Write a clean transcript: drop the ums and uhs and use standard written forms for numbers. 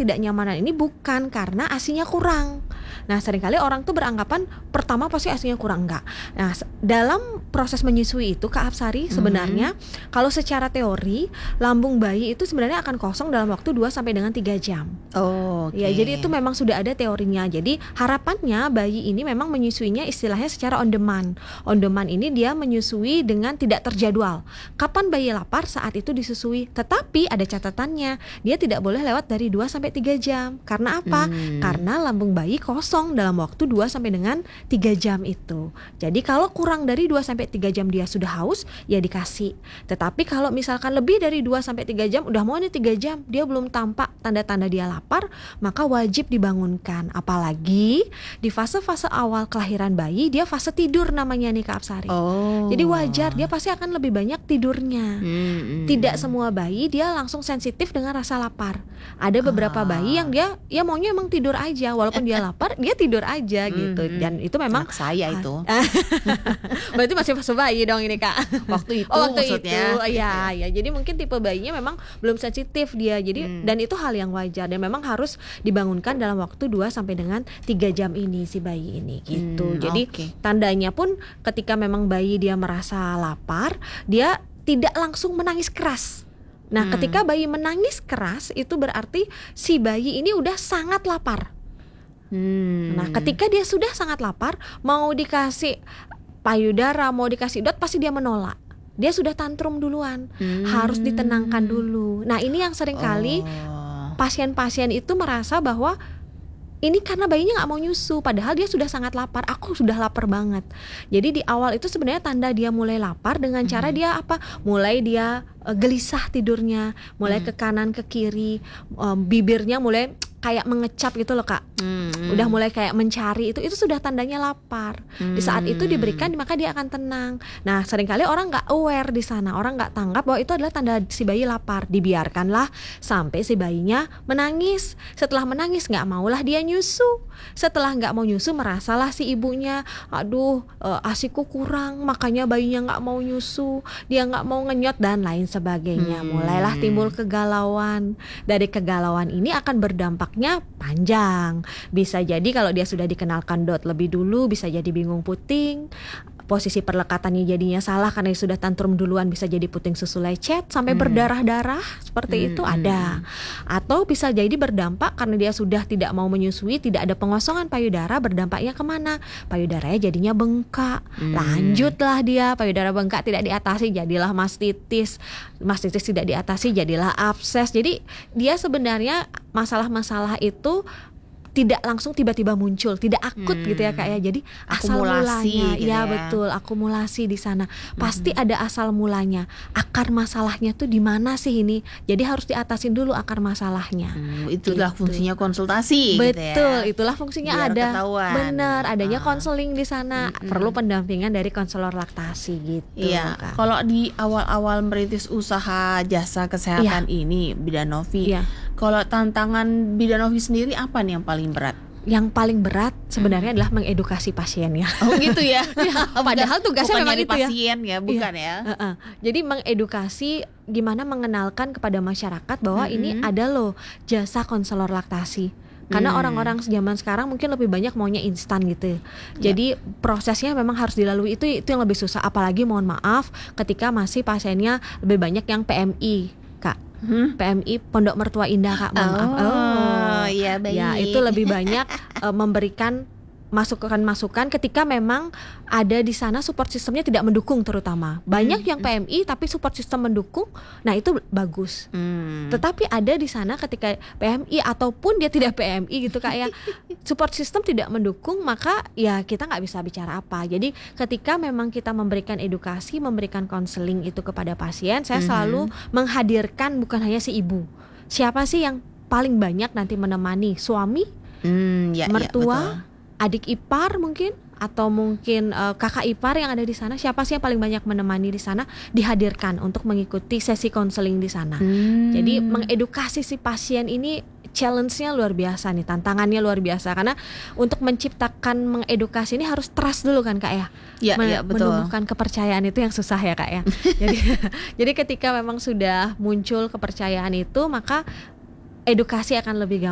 ketidaknyamanan ini bukan karena ASINya kurang. Nah, seringkali orang tuh beranggapan pertama pasti ASINya kurang, enggak. Nah, dalam proses menyusui itu Kak Hapsari sebenarnya kalau secara teori lambung bayi itu sebenarnya akan kosong dalam waktu 2 sampai dengan 3 jam. Ya, jadi itu memang sudah ada teorinya. Jadi harapannya bayi ini memang menyusuinya istilahnya secara on demand. On demand ini dia menyusui dengan tidak terjadwal. Kapan bayi lapar saat itu disusui. Tetapi ada catatannya, dia tidak boleh lewat dari 2 sampai 3 jam. Karena apa? Karena lambung bayi kosong dalam waktu 2 sampai dengan 3 jam itu. Jadi kalau kurang dari 2 sampai 3 jam dia sudah haus, ya dikasih. Tetapi kalau misalkan lebih dari 2 sampai 3 jam, udah mau nih 3 jam, dia belum tampak tanda-tanda dia lapar, maka wajib dibangunkan. Apalagi di fase-fase awal kelahiran bayi, dia fase tidur namanya nih Kak Hapsari. Jadi wajar, dia pasti akan lebih banyak tidurnya. Tidak semua bayi dia langsung sensitif dengan rasa lapar. Ada beberapa bayi yang dia ya maunya emang tidur aja, walaupun dia lapar dia tidur aja gitu. Dan itu memang anak saya itu. Berarti masih fase bayi dong ini Kak. Waktu itu waktu maksudnya. itu ya. Jadi mungkin tipe bayinya memang belum sensitif dia. Jadi dan itu hal yang wajar dan memang harus dibangunkan dalam waktu 2 sampai dengan 3 jam ini si bayi ini gitu. Jadi tandanya pun ketika memang bayi dia merasa lapar, dia tidak langsung menangis keras. Nah, ketika bayi menangis keras itu berarti si bayi ini udah sangat lapar. Nah, ketika dia sudah sangat lapar, mau dikasih payudara, mau dikasih DOT, pasti dia menolak. Dia sudah tantrum duluan, harus ditenangkan dulu. Nah, ini yang seringkali pasien-pasien itu merasa bahwa ini karena bayinya nggak mau nyusu, padahal dia sudah sangat lapar. Aku sudah lapar banget. Jadi di awal itu sebenarnya tanda dia mulai lapar dengan cara dia apa? Mulai dia gelisah tidurnya, mulai ke kanan ke kiri, bibirnya mulai kayak mengecap gitu loh Kak. Udah mulai kayak mencari, itu sudah tandanya lapar. Di saat itu diberikan maka dia akan tenang. Nah, seringkali orang nggak aware di sana, orang nggak tanggap bahwa itu adalah tanda si bayi lapar. Dibiarkanlah sampai si bayinya menangis. Setelah menangis nggak maulah dia nyusu. Setelah nggak mau nyusu merasalah si ibunya, aduh ASIku kurang, makanya bayinya nggak mau nyusu, dia nggak mau ngenyot dan lain sebagainya. Mulailah timbul kegalauan. Dari kegalauan ini akan berdampaknya panjang. Bisa jadi kalau dia sudah dikenalkan DOT lebih dulu, bisa jadi bingung puting. Posisi perlekatannya jadinya salah karena sudah tantrum duluan, bisa jadi puting susu lecet sampai berdarah-darah seperti itu ada. Atau bisa jadi berdampak karena dia sudah tidak mau menyusui, tidak ada pengosongan payudara, berdampaknya kemana? Payudaranya jadinya bengkak. Lanjutlah dia, payudara bengkak tidak diatasi jadilah mastitis. Mastitis tidak diatasi jadilah abses. Jadi dia sebenarnya masalah-masalah itu tidak langsung tiba-tiba muncul, tidak akut gitu ya Kak ya. Jadi asal mulanya, gitu ya betul, akumulasi di sana. Pasti ada asal mulanya. Akar masalahnya tuh di mana sih ini? Jadi harus diatasin dulu akar masalahnya. Itulah gitu. fungsinya konsultasi. Betul, gitu ya. itulah fungsinya. Biar ada. ketahuan. Benar, adanya konseling di sana. Perlu pendampingan dari konselor laktasi gitu. Iya. Kak. Kalau di awal-awal merintis usaha jasa kesehatan ini, Bidan Novi. Kalau tantangan Bidan Novi sendiri apa nih yang paling berat? Yang paling berat sebenarnya adalah mengedukasi pasiennya. Oh gitu ya. Padahal tugasnya memang itu pasien ya, bukan ya. Jadi mengedukasi, gimana mengenalkan kepada masyarakat bahwa ini ada loh jasa konselor laktasi. Karena orang-orang zaman sekarang mungkin lebih banyak maunya instan gitu. Jadi prosesnya memang harus dilalui, itu yang lebih susah. Apalagi mohon maaf ketika masih pasiennya lebih banyak yang PMI, Kak. PMI Pondok Mertua Indah Kak, mohon maaf. Iya baik. Ya, itu lebih banyak memberikan masukan-masukan ketika memang ada di sana support sistemnya tidak mendukung, terutama banyak yang PMI tapi support sistem mendukung, nah itu bagus. Tetapi ada di sana ketika PMI ataupun dia tidak PMI gitu Kak ya, support system tidak mendukung, maka ya kita nggak bisa bicara apa. Jadi ketika memang kita memberikan edukasi, memberikan konseling itu kepada pasien, saya selalu menghadirkan bukan hanya si ibu, siapa sih yang paling banyak nanti menemani, suami, mertua, adik ipar mungkin, atau mungkin kakak ipar yang ada di sana, siapa sih yang paling banyak menemani di sana, dihadirkan untuk mengikuti sesi konseling di sana. Jadi mengedukasi si pasien ini challenge-nya luar biasa nih, tantangannya luar biasa, karena untuk menciptakan mengedukasi ini harus trust dulu kan Kak ya. Betul. Menumbuhkan kepercayaan itu yang susah ya Kak ya. jadi ketika memang sudah muncul kepercayaan itu, maka edukasi akan lebih gampang.